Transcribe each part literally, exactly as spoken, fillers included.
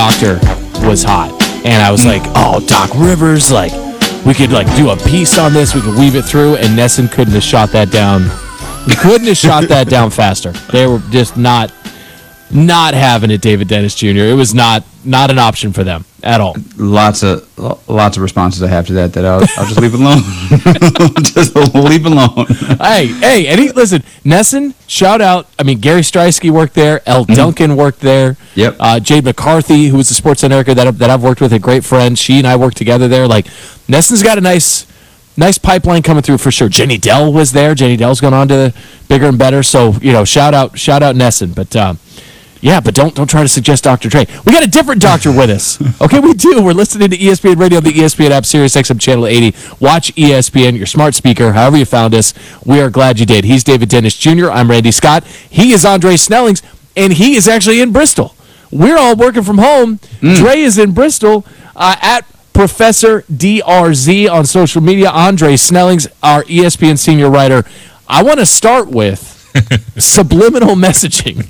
Doctor was hot. And I was like, oh, Doc Rivers, like, we could, like, do a piece on this. We could weave it through. And Nesson couldn't have shot that down. He couldn't have shot that down faster. They were just not not having it, David Dennis Junior It was not not an option for them at all. Lots of lots of responses I have to that that I'll, I'll just leave alone. Just leave alone. Hey, hey, and he, listen, Nesson, shout out. I mean, Gary Streisky worked there. L. Mm-hmm. Duncan worked there. Yep. Uh, Jade McCarthy, who was the sports America that, that I've worked with, a great friend. She and I worked together there. Like, Nesson's got a nice... Nice pipeline coming through for sure. Jenny Dell was there. Jenny Dell's gone on to bigger and better. So, you know, shout out shout out Nesson. But, uh, yeah, but don't don't try to suggest Doctor Dre. We got a different doctor with us. Okay, we do. We're listening to E S P N Radio, the E S P N app, Sirius X M Channel eighty. Watch E S P N, your smart speaker, however you found us. We are glad you did. He's David Dennis Junior I'm Randy Scott. He is Andre Snellings, and he is actually in Bristol. We're all working from home. Mm. Dre is in Bristol uh, at Professor D R Z on social media. Andre Snellings, our E S P N senior writer. I want to start with subliminal messaging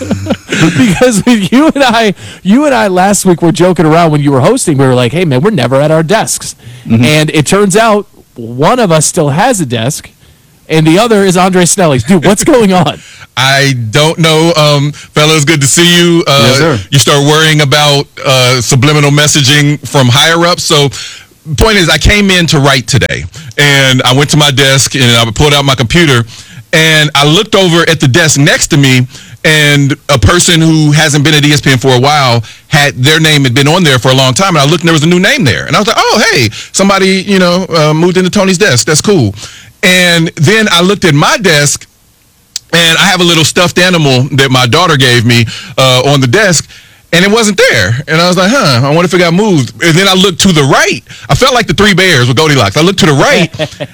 because with you and I, you and I last week were joking around when you were hosting. We were like, "Hey man, we're never at our desks," mm-hmm. and it turns out one of us still has a desk, and the other is Andre Snellings. Dude, what's going on? I don't know, um, fellas. Good to see you. Uh, yes, sir. You start worrying about uh, subliminal messaging from higher up. So, point is, I came in to write today, and I went to my desk and I pulled out my computer, and I looked over at the desk next to me, and a person who hasn't been at E S P N for a while had their name had been on there for a long time, and I looked and there was a new name there, and I was like, oh hey, somebody you know uh, moved into Tony's desk. That's cool. And then I looked at my desk. And I have a little stuffed animal that my daughter gave me uh, on the desk, and it wasn't there. And I was like, huh, I wonder if it got moved. And then I looked to the right. I felt like the Three Bears with Goldilocks. I looked to the right,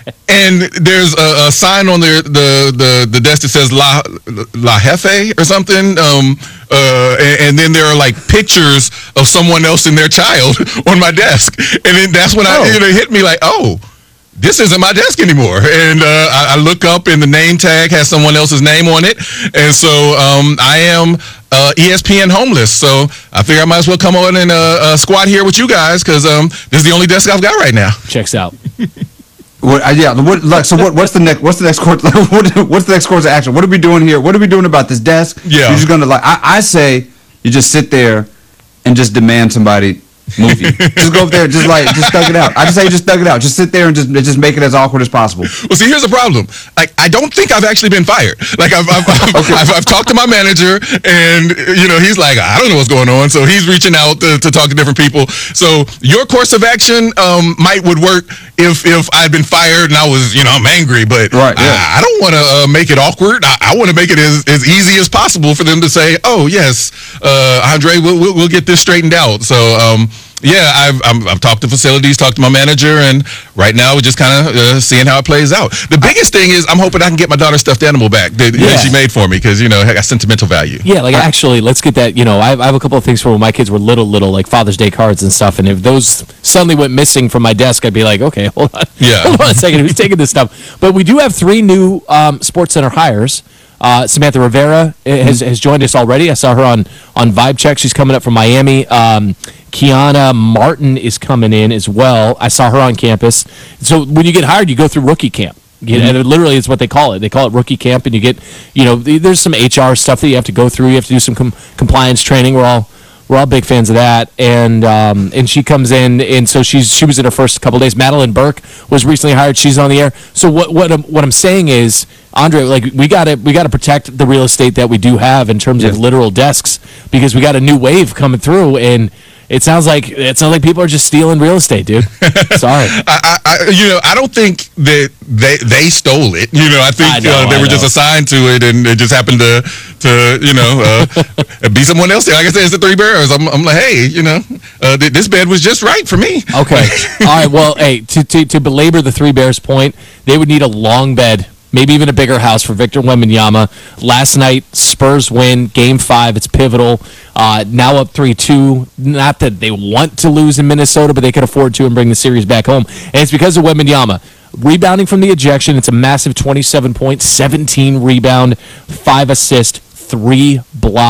and there's a, a sign on the, the, the, the desk that says La, La Jefe or something. Um, uh, and, and then there are, like, pictures of someone else and their child on my desk. And then that's when oh. I, you know, it hit me like, oh. This isn't my desk anymore. And uh, I, I look up and the name tag has someone else's name on it. And so um, I am uh, E S P N homeless. So I figure I might as well come on and uh, uh, squat here with you guys because um, this is the only desk I've got right now. Checks out. What, uh, yeah. What, like, so what, what's the next? What's the next course? What, what's the next course of action? What are we doing here? What are we doing about this desk? Yeah. You're just gonna like. I, I say you just sit there and just demand somebody move you. Just go up there, just like, just thug it out. I just say, just thug it out. Just sit there and just, just make it as awkward as possible. Well, see, here's the problem. Like, I don't think I've actually been fired. Like, I've, I've, I've, okay. I've, I've talked to my manager, and you know, he's like, I don't know what's going on. So he's reaching out to, to talk to different people. So your course of action um, might would work if if I'd been fired and I was, you know, I'm angry. But right, yeah. I, I don't want to uh, make it awkward. I, I want to make it as, as easy as possible for them to say, oh yes, uh, Andre, we'll, we'll we'll get this straightened out. So. Um, Yeah, I've, I'm, I've talked to facilities, talked to my manager, and right now we're just kind of uh, seeing how it plays out. The biggest thing is I'm hoping I can get my daughter's stuffed animal back that, yeah. that she made for me because, you know, it got sentimental value. Yeah, like actually, let's get that, you know, I have, I have a couple of things for when my kids were little, little, like Father's Day cards and stuff, and if those suddenly went missing from my desk, I'd be like, okay, hold on. Yeah. Hold on a second, who's taking this stuff? But we do have three new um, Sports Center hires. Uh, Samantha Rivera has, has joined us already. I saw her on, on Vibe Check. She's coming up from Miami. Um, Kiana Martin is coming in as well. I saw her on campus. So when you get hired, you go through rookie camp. You know, mm-hmm. Literally, it's what they call it. They call it rookie camp, and you get, you know, there's some H R stuff that you have to go through. You have to do some com- compliance training. We're all we're all big fans of that. And um, and she comes in, and so she's she was in her first couple of days. Madeline Burke was recently hired. She's on the air. So what what I'm, what I'm saying is, Andre, like we gotta we gotta protect the real estate that we do have in terms yes. of literal desks because we got a new wave coming through and. It sounds like it sounds like people are just stealing real estate, dude. Sorry. I, I, you know, I don't think that they they stole it. You know, I think I know, uh, they I were know. just assigned to it, and it just happened to to you know uh, be someone else. Like I said, it's the Three Bears. I'm, I'm like, hey, you know, uh, th- this bed was just right for me. Okay. All right. Well, hey, to, to to belabor the Three Bears point, they would need a long bed. Maybe even a bigger house for Victor Wembanyama. Last night, Spurs win, game five. It's pivotal. Uh, now up three two. Not that they want to lose in Minnesota, but they could afford to and bring the series back home. And it's because of Wembanyama. Rebounding from the ejection, it's a massive twenty-seven point, seventeen rebound, five assist, three block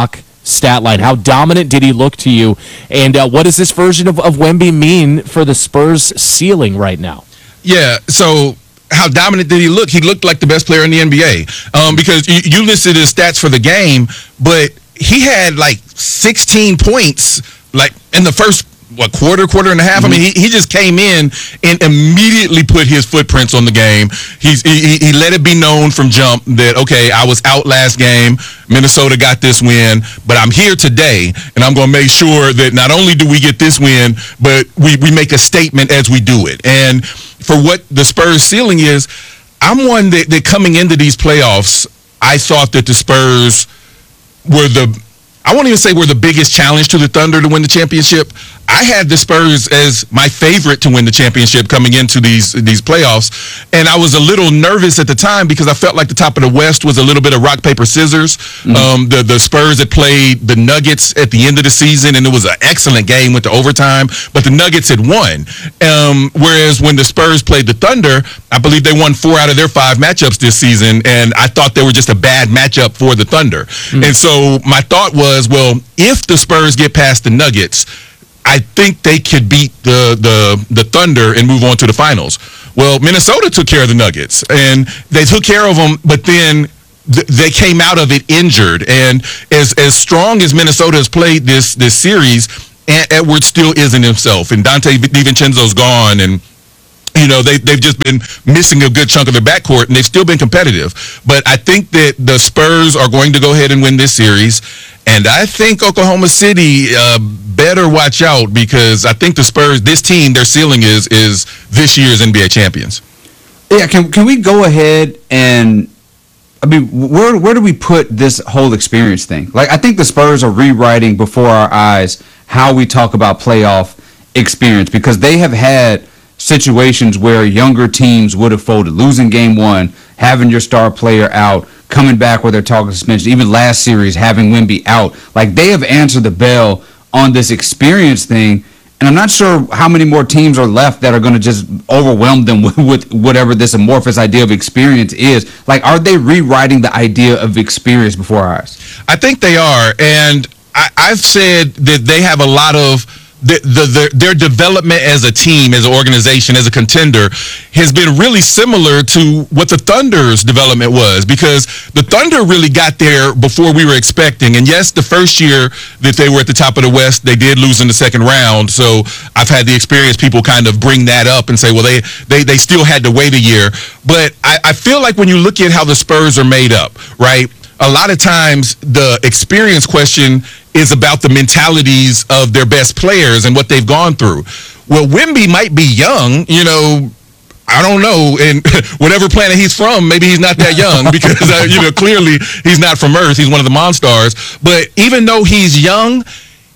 stat line? How dominant did he look to you? And uh, what does this version of, of Wemby mean for the Spurs' ceiling right now? Yeah, so how dominant did he look? He looked like the best player in the N B A um, because you, you listed his stats for the game, but he had like sixteen points like in the first what quarter, quarter and a half. Mm-hmm. I mean, he, he just came in and immediately put his footprints on the game. He's, he, he let it be known from jump that, okay, I was out last game. Minnesota got this win, but I'm here today, and I'm going to make sure that not only do we get this win, but we, we make a statement as we do it. And for what the Spurs ceiling is, I'm one that, that coming into these playoffs, I thought that the Spurs were the, I won't even say we're the biggest challenge to the Thunder to win the championship. I had the Spurs as my favorite to win the championship coming into these these playoffs, and I was a little nervous at the time because I felt like the top of the West was a little bit of rock, paper, scissors. Mm-hmm. Um, the, the Spurs had played the Nuggets at the end of the season, and it was an excellent game with the overtime, but the Nuggets had won. Um, whereas when the Spurs played the Thunder, I believe they won four out of their five matchups this season, and I thought they were just a bad matchup for the Thunder. Mm-hmm. And so my thought was, well, if the Spurs get past the Nuggets, I think they could beat the, the the Thunder and move on to the finals. Well, Minnesota took care of the Nuggets, and they took care of them, but then th- they came out of it injured. And as as strong as Minnesota has played this this series, Ant Edwards still isn't himself, and Dante DiVincenzo's gone, and you know, they, they've just been missing a good chunk of their backcourt, and they've still been competitive. But I think that the Spurs are going to go ahead and win this series, and I think Oklahoma City uh, better watch out because I think the Spurs, this team, their ceiling is is this year's N B A champions. Yeah, can can we go ahead and, I mean, where where do we put this whole experience thing? Like, I think the Spurs are rewriting before our eyes how we talk about playoff experience because they have had situations where younger teams would have folded, losing game one, having your star player out, coming back with their talking suspension, even last series having Wemby out. Like, they have answered the bell on this experience thing, and I'm not sure how many more teams are left that are going to just overwhelm them with, with whatever this amorphous idea of experience is. Like, are they rewriting the idea of experience before our eyes? I think they are, and I, I've said that they have a lot of The, the, the, their development as a team, as an organization, as a contender has been really similar to what the Thunder's development was because the Thunder really got there before we were expecting. And yes, the first year that they were at the top of the West, they did lose in the second round. So I've had the experience people kind of bring that up and say, well, they, they, they still had to wait a year. But I, I feel like when you look at how the Spurs are made up, right, a lot of times the experience question is about the mentalities of their best players and what they've gone through. Well, Wemby might be young, you know, I don't know, and whatever planet he's from, maybe he's not that young because, uh, you know, clearly he's not from Earth. He's one of the Monstars. But even though he's young,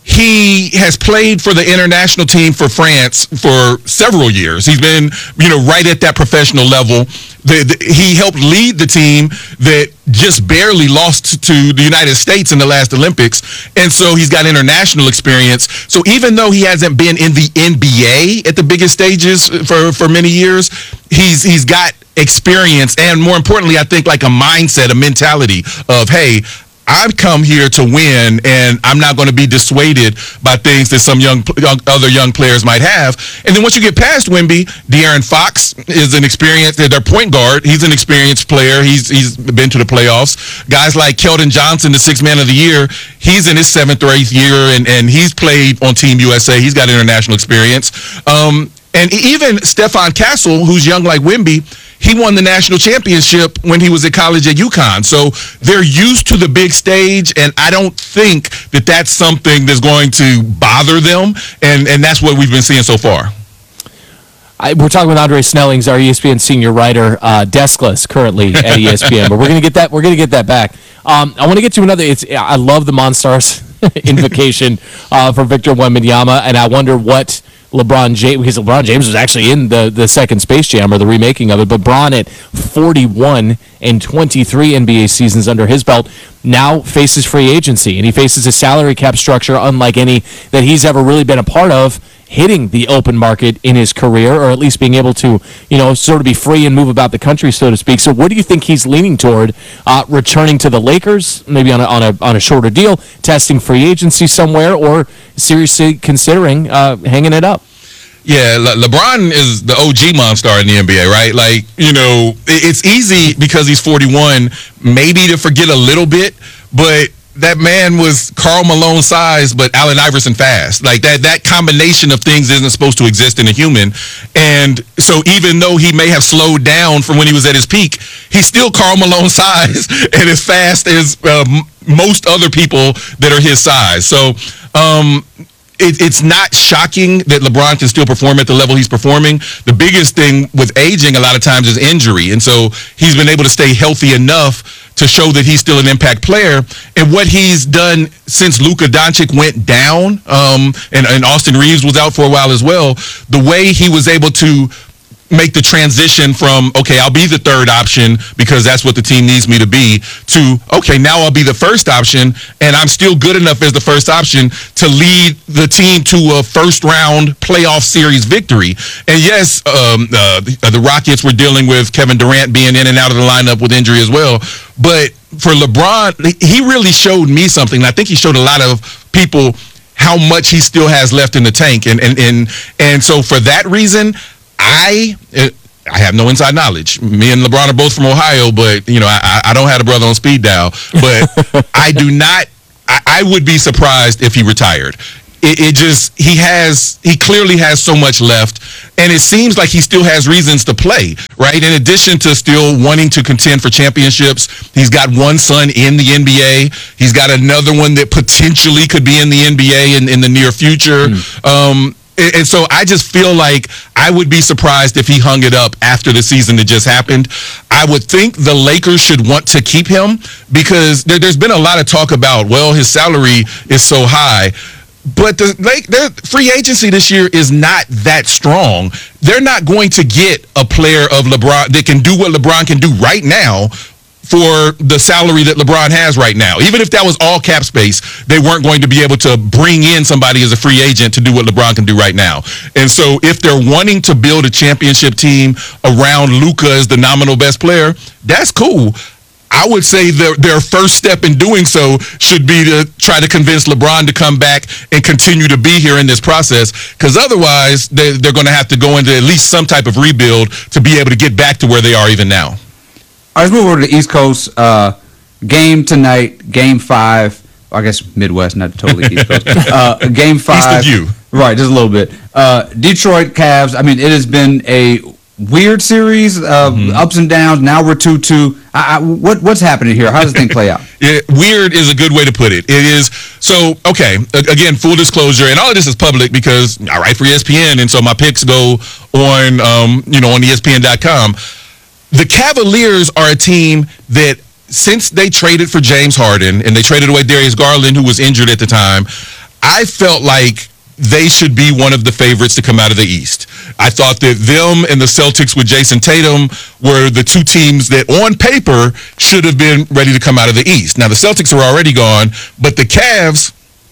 he has played for the international team for France for several years. He's been, you know, right at that professional level. The, the, he helped lead the team that just barely lost to the United States in the last Olympics. And so he's got international experience. So even though he hasn't been in the N B A at the biggest stages for, for many years, he's he's got experience and, more importantly, I think like a mindset, a mentality of, hey, I've come here to win, and I'm not going to be dissuaded by things that some young, young other young players might have. And then once you get past Wemby, De'Aaron Fox is an experienced, their point guard. He's an experienced player. He's he's been to the playoffs. Guys like Keldon Johnson, the sixth man of the year, he's in his seventh or eighth year, and, and he's played on Team U S A. He's got international experience. Um, and even Stephon Castle, who's young like Wemby, he won the national championship when he was at college at UConn. So they're used to the big stage, and I don't think that that's something that's going to bother them, and, and that's what we've been seeing so far. I, we're talking with Andre Snellings, our E S P N senior writer, uh, deskless currently at E S P N, but we're gonna get that. We're gonna get that back. Um, I want to get to another. It's I love the Monstars invocation uh, for Victor Wembanyama, and I wonder what LeBron James, because LeBron James was actually in the, the second Space Jam or the remaking of it, but Bron at forty-one and twenty-three N B A seasons under his belt now faces free agency, and he faces a salary cap structure unlike any that he's ever really been a part of. hitting the open market in his career, or at least being able to, you know, sort of be free and move about the country, so to speak. So what do you think he's leaning toward? Uh, returning to the Lakers, maybe on a, on a on a shorter deal, testing free agency somewhere, or seriously considering uh, hanging it up? Yeah, Le- LeBron is the O G monster in the N B A, right? Like, you know, it- it's easy because he's forty-one, maybe to forget a little bit, but that man was Karl Malone size, but Allen Iverson fast. Like that, that combination of things isn't supposed to exist in a human. And so even though he may have slowed down from when he was at his peak, he's still Karl Malone size and as fast as uh, m- most other people that are his size. So, um, It, it's not shocking that LeBron can still perform at the level he's performing. The biggest thing with aging a lot of times is injury. And so he's been able to stay healthy enough to show that he's still an impact player. And what he's done since Luka Doncic went down, um, and, and Austin Reeves was out for a while as well, the way he was able to make the transition from, okay, I'll be the third option because that's what the team needs me to be, to, okay, now I'll be the first option, and I'm still good enough as the first option to lead the team to a first-round playoff series victory. And yes, um, uh, the, uh, the Rockets were dealing with Kevin Durant being in and out of the lineup with injury as well. But for LeBron, he really showed me something, and I think he showed a lot of people how much he still has left in the tank. And, and, and, and so for that reason, I I have no inside knowledge. Me and LeBron are both from Ohio, but you know I, I don't have a brother on speed dial. But I do not. I, I would be surprised if he retired. It, it just he has he clearly has so much left, and it seems like he still has reasons to play. Right. In addition to still wanting to contend for championships, he's got one son in the N B A. He's got another one that potentially could be in the N B A in, in the near future. Mm. Um, And so I just feel like I would be surprised if he hung it up after the season that just happened. I would think the Lakers should want to keep him because there, there's been a lot of talk about, well, his salary is so high. But the Lake, their free agency this year is not that strong. They're not going to get a player of LeBron that can do what LeBron can do right now for the salary that LeBron has right now. Even if that was all cap space, they weren't going to be able to bring in somebody as a free agent to do what LeBron can do right now. And so if they're wanting to build a championship team around Luka as the nominal best player, that's cool. I would say their, their first step in doing so should be to try to convince LeBron to come back and continue to be here in this process, because otherwise they, they're going to have to go into at least some type of rebuild to be able to get back to where they are even now. All right, let's move over to the East Coast. Uh, game tonight, game five. I guess Midwest, not totally East Coast. Uh, game five. East of you. Right, just a little bit. Uh, Detroit Cavs. I mean, it has been a weird series, uh, mm-hmm. ups and downs. Now we're two two. I, I, what what's happening here? How does this thing play out? Yeah, weird is a good way to put it. It is so okay. Again, full disclosure, and all of this is public because I write for E S P N, and so my picks go on, um, you know, on E S P N dot com. The Cavaliers are a team that, since they traded for James Harden and they traded away Darius Garland, who was injured at the time, I felt like they should be one of the favorites to come out of the East. I thought that them and the Celtics with Jason Tatum were the two teams that on paper should have been ready to come out of the East. Now, the Celtics are already gone, but the Cavs,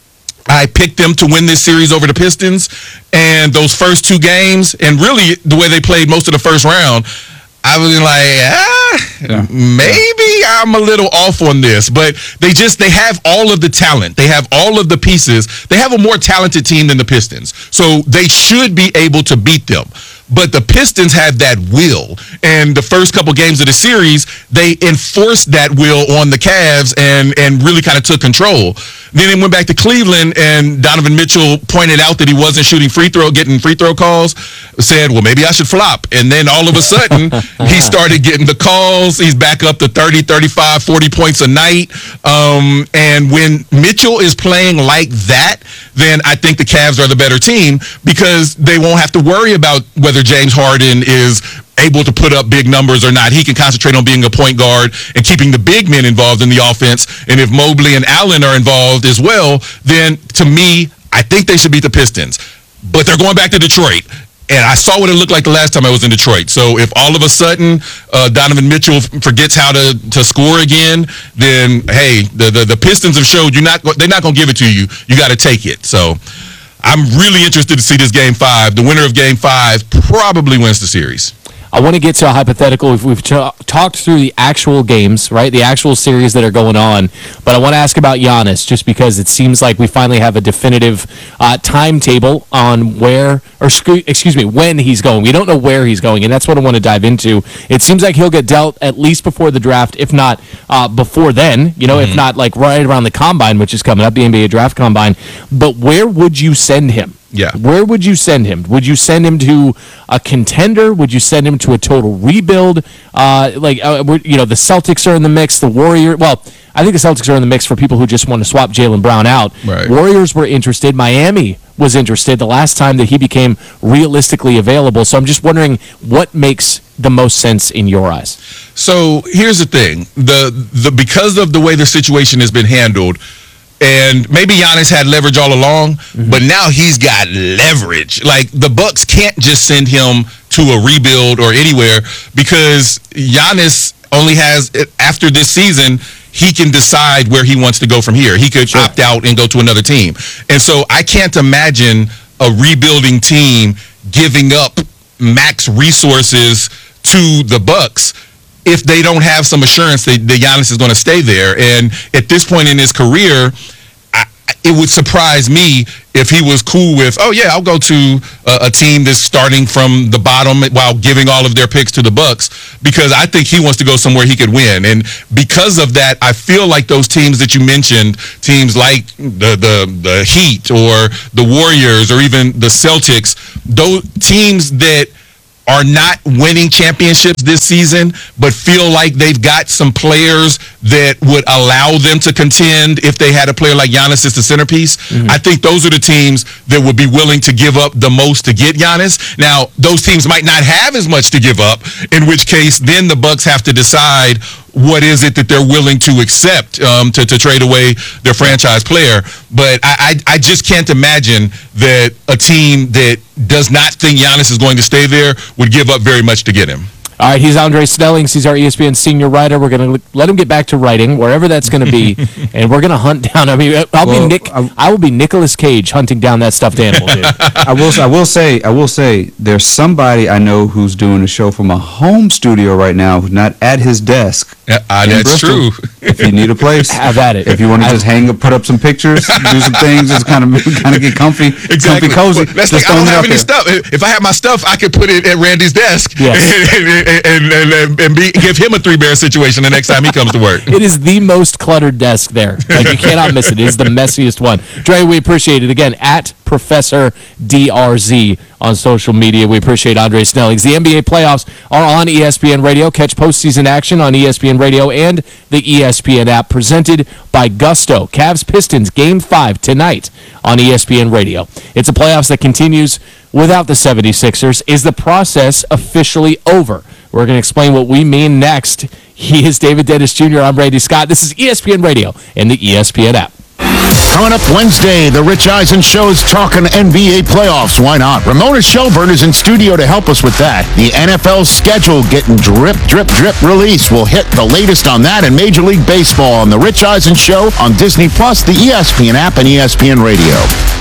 I picked them to win this series over the Pistons, and those first two games, and really the way they played most of the first round, I was like, ah, yeah. maybe I'm a little off on this. But they just, they have all of the talent. They have all of the pieces. They have a more talented team than the Pistons. So they should be able to beat them. But the Pistons had that will. And the first couple games of the series, they enforced that will on the Cavs and, and really kind of took control. Then they went back to Cleveland, and Donovan Mitchell pointed out that he wasn't shooting free throw, getting free throw calls, said, well, maybe I should flop. And then all of a sudden, he started getting the calls. He's back up to thirty, thirty-five, forty points a night. Um, and when Mitchell is playing like that, then I think the Cavs are the better team because they won't have to worry about whether James Harden is able to put up big numbers or not. He can concentrate on being a point guard and keeping the big men involved in the offense. And if Mobley and Allen are involved as well, then to me, I think they should beat the Pistons. But they're going back to Detroit. And I saw what it looked like the last time I was in Detroit. So if all of a sudden uh, Donovan Mitchell forgets how to, to score again, then hey, the, the the Pistons have showed you're not they're not going to give it to you. You got to take it. So I'm really interested to see this game five. The winner of game five probably wins the series. I want to get to a hypothetical. We've, we've t- talked through the actual games, right? The actual series that are going on. But I want to ask about Giannis, just because it seems like we finally have a definitive uh, timetable on where, or sc- excuse me, when he's going. We don't know where he's going, and that's what I want to dive into. It seems like he'll get dealt at least before the draft, if not uh, before then, you know, mm-hmm. if not like right around the combine, which is coming up, the N B A draft combine. But where would you send him? Yeah. Where would you send him? Would you send him to a contender? Would you send him to a total rebuild? Uh, like, uh, you know, the Celtics are in the mix. The Warriors, well, I think the Celtics are in the mix for people who just want to swap Jaylen Brown out. Right. Warriors were interested. Miami was interested the last time that he became realistically available. So I'm just wondering what makes the most sense in your eyes. So here's the thing. The the because of the way the situation has been handled, and maybe Giannis had leverage all along, mm-hmm. but now he's got leverage. Like, the Bucks can't just send him to a rebuild or anywhere, because Giannis only has, after this season, he can decide where he wants to go from here. He could sure. opt out and go to another team. And so I can't imagine a rebuilding team giving up max resources to the Bucks if they don't have some assurance that, that Giannis is going to stay there. And at this point in his career, I, it would surprise me if he was cool with, oh yeah, I'll go to a, a team that's starting from the bottom while giving all of their picks to the Bucks, because I think he wants to go somewhere he could win. And because of that, I feel like those teams that you mentioned, teams like the the, the Heat or the Warriors or even the Celtics, those teams that are not winning championships this season, but feel like they've got some players that would allow them to contend if they had a player like Giannis as the centerpiece. Mm-hmm. I think those are the teams that would be willing to give up the most to get Giannis. Now, those teams might not have as much to give up, in which case then the Bucks have to decide what is it that they're willing to accept um, to, to trade away their franchise player. But I, I, I just can't imagine that a team that does not think Giannis is going to stay there would give up very much to get him. All right, he's Andre Snellings. He's our E S P N senior writer. We're going to let him get back to writing, wherever that's going to be, and we're going to hunt down. I mean, I'll well, be Nick. I, I will be Nicolas Cage hunting down that stuffed animal, dude. I will. I will say. I will say. There's somebody I know who's doing a show from a home studio right now, who's not at his desk. Yeah, uh, that's Bristol. true. If you need a place, have at it. If you want to just hang up, put up some pictures, do some things, just kind of kind of get comfy, exactly. comfy, cozy. Well, that's just like, I don't have any there. stuff. If I had my stuff, I could put it at Randy's desk. Yes. and, and, and, and, and be, give him a three-bear situation the next time he comes to work. It is the most cluttered desk there. Like, you cannot miss it. It is the messiest one. Dre, we appreciate it. Again, at Professor D R Z on social media. We appreciate Andre Snellings. The N B A playoffs are on E S P N Radio. Catch postseason action on E S P N Radio and the E S P N app, presented by Gusto. Cavs Pistons Game five tonight on E S P N Radio. It's a playoffs that continues without the seventy-sixers. Is the process officially over? We're going to explain what we mean next. He is David Dennis Junior I'm Randy Scott. This is E S P N Radio and the E S P N app. Coming up Wednesday, the Rich Eisen Show's talking N B A playoffs. Why not? Ramona Shelburne is in studio to help us with that. The N F L schedule getting drip, drip, drip release. We'll hit the latest on that and Major League Baseball on the Rich Eisen Show on Disney Plus, the E S P N app, and E S P N Radio.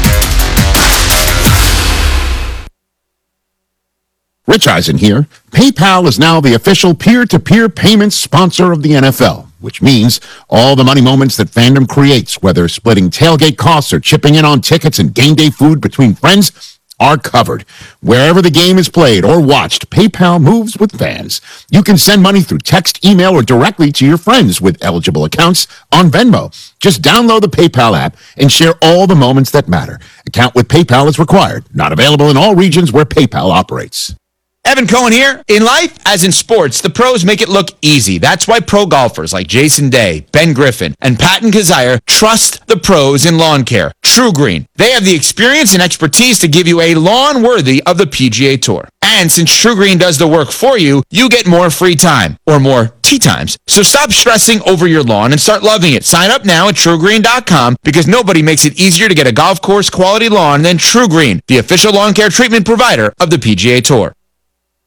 Rich Eisen here. PayPal is now the official peer-to-peer payments sponsor of the N F L, which means all the money moments that fandom creates, whether splitting tailgate costs or chipping in on tickets and game day food between friends, are covered. Wherever the game is played or watched, PayPal moves with fans. You can send money through text, email, or directly to your friends with eligible accounts on Venmo. Just download the PayPal app and share all the moments that matter. Account with PayPal is required. Not available in all regions where PayPal operates. Evan Cohen here. In life, as in sports, the pros make it look easy. That's why pro golfers like Jason Day, Ben Griffin, and Patton Kazire trust the pros in lawn care. True Green. They have the experience and expertise to give you a lawn worthy of the P G A Tour. And since True Green does the work for you, you get more free time, or more tee times. So stop stressing over your lawn and start loving it. Sign up now at true green dot com, because nobody makes it easier to get a golf course quality lawn than True Green, the official lawn care treatment provider of the P G A Tour.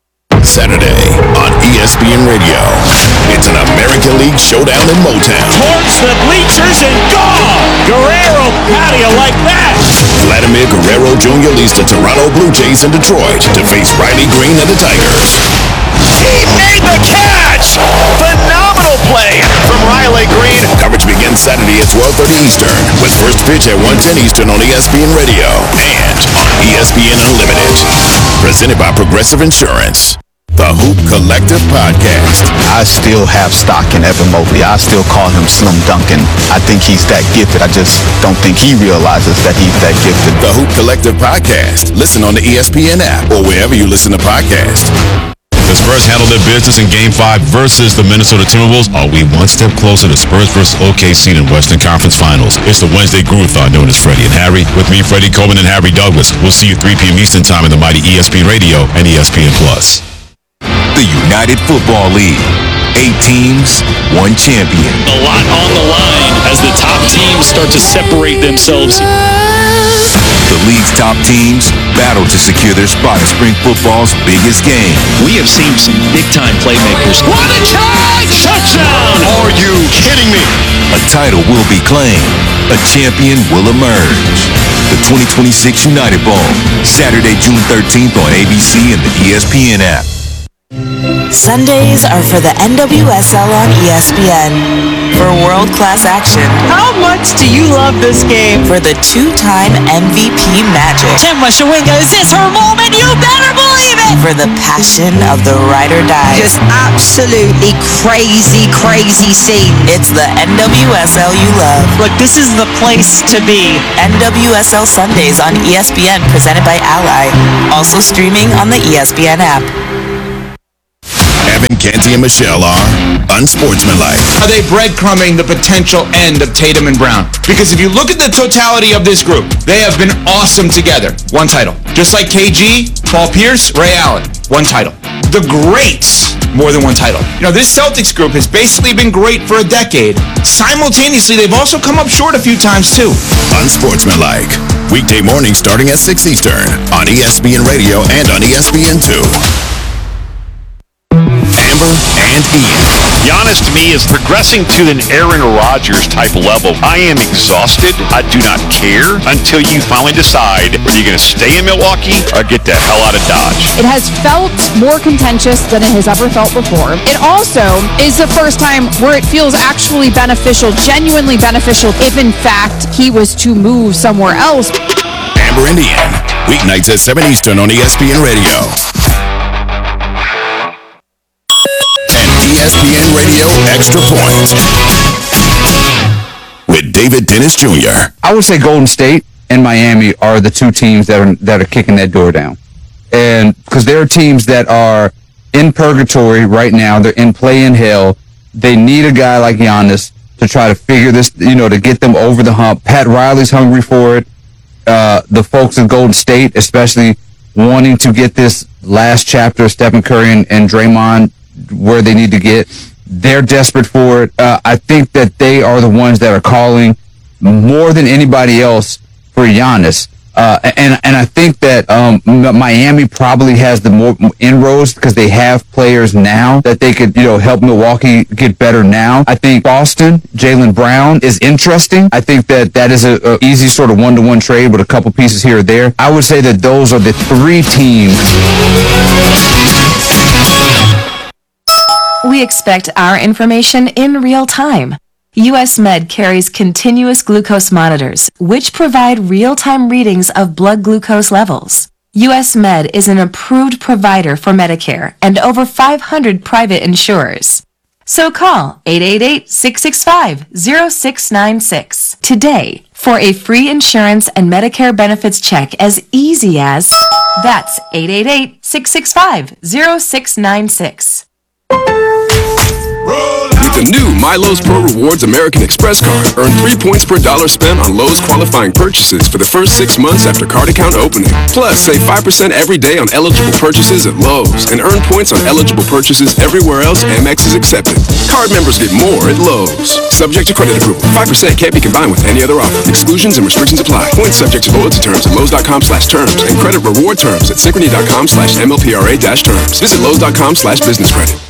Saturday on E S P N Radio. It's an American League showdown in Motown. Towards the bleachers and gone! Guerrero, how do you like that? Vladimir Guerrero Junior leads the Toronto Blue Jays in Detroit to face Riley Green and the Tigers. He made the catch! Phenomenal play from Riley Green. Coverage begins Saturday at twelve thirty Eastern with first pitch at one ten Eastern on E S P N Radio and on E S P N Unlimited. Presented by Progressive Insurance. The Hoop Collective Podcast. I still have stock in Evan Mobley. I still call him Slim Duncan. I think he's that gifted. I just don't think he realizes that he's that gifted. The Hoop Collective Podcast. Listen on the E S P N app or wherever you listen to podcasts. The Spurs handled their business in Game five versus the Minnesota Timberwolves. Are we one step closer to Spurs versus O K C in Western Conference Finals? It's the Wednesday Groove-thon known as Freddie and Harry. With me, Freddie Coleman and Harry Douglas. We'll see you three p.m. Eastern Time in the mighty E S P N Radio and E S P N Plus. The United Football League. Eight teams, one champion. A lot on the line as the top teams start to separate themselves. The league's top teams battle to secure their spot in spring football's biggest game. We have seen some big-time playmakers. What a charge! Touchdown! Are you kidding me? A title will be claimed. A champion will emerge. The twenty twenty-six United Bowl, Saturday, June thirteenth on A B C and the E S P N app. Sundays are for the N W S L on E S P N. For world-class action. How much do you love this game? For the two-time M V P magic. Tim Washawinga, is this her moment? You better believe it! For the passion of the ride or die. Just absolutely crazy, crazy scene. It's the N W S L you love. Look, this is the place to be. N W S L Sundays on E S P N, presented by Ally. Also streaming on the E S P N app. Evan, Canty, and Michelle are unsportsmanlike. Are they breadcrumbing the potential end of Tatum and Brown? Because if you look at the totality of this group, they have been awesome together. One title. Just like K G, Paul Pierce, Ray Allen. One title. The greats, more than one title. You know, this Celtics group has basically been great for a decade. Simultaneously, they've also come up short a few times, too. Unsportsmanlike. Weekday mornings starting at six Eastern on E S P N Radio and on E S P N two. Amber and Ian. Giannis to me is progressing to an Aaron Rodgers type level. I am exhausted. I do not care until you finally decide whether you're going to stay in Milwaukee or get the hell out of Dodge. It has felt more contentious than it has ever felt before. It also is the first time where it feels actually beneficial, genuinely beneficial, if in fact he was to move somewhere else. Amber and Ian. Weeknights at seven Eastern on E S P N Radio. E S P N Radio Extra Point with David Dennis Junior I would say Golden State and Miami are the two teams that are that are kicking that door down, and because there are teams that are in purgatory right now, they're in play in hell. They need a guy like Giannis to try to figure this, you know, to get them over the hump. Pat Riley's hungry for it. Uh, the folks in Golden State, especially wanting to get this last chapter of Stephen Curry and, and Draymond where they need to get. They're desperate for it. Uh, I think that they are the ones that are calling more than anybody else for Giannis. Uh, and and I think that um, Miami probably has the more inroads because they have players now that they could, you know, help Milwaukee get better now. I think Boston, Jaylen Brown is interesting. I think that that is a, a easy sort of one-to-one trade with a couple pieces here or there. I would say that those are the three teams. We expect our information in real time. U S Med carries continuous glucose monitors, which provide real-time readings of blood glucose levels. U S Med is an approved provider for Medicare and over five hundred private insurers. So call eight eight eight, six six five, zero six nine six today for a free insurance and Medicare benefits check as easy as... That's eight eight eight, six six five, zero six nine six. With With the new MyLowe's Pro Rewards American Express card, earn three points per dollar spent on Lowe's qualifying purchases for the first six months after card account opening. Plus, save five percent every day on eligible purchases at Lowe's and earn points on eligible purchases everywhere else Amex is accepted. Card members get more at Lowe's. Subject to credit approval. five percent can't be combined with any other offer. Exclusions and restrictions apply. Points subject to loyalty terms at Lowe's.com slash terms and credit reward terms at Synchrony.com slash MLPRA dash terms. Visit Lowe's.com slash business credit.